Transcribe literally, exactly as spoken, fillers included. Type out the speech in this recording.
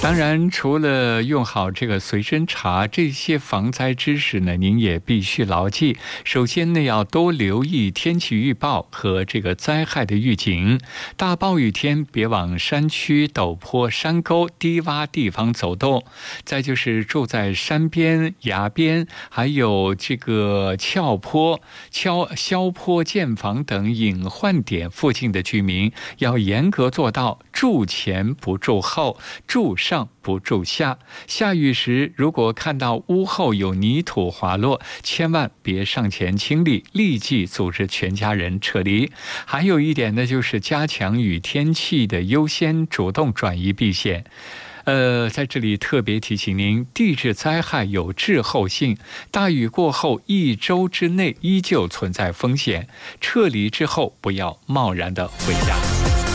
当然，除了用好这个随身茶，这些防灾知识呢，您也必须牢记。首先呢，要多留意天气预报和这个灾害的预警。大暴雨天别往山区、陡坡、山沟、低洼地方走动。再就是住在山边、崖边，还有这个峭坡、峭削坡建房等隐患点附近的居民，要严格做到住前不住后，住上不住下。下雨时，如果看到屋后有泥土滑落，千万别上前清理，立即组织全家人撤离。还有一点呢，就是加强与天气的优先，主动转移避险。呃，在这里特别提醒您，地质灾害有滞后性，大雨过后一周之内依旧存在风险，撤离之后不要贸然的回家。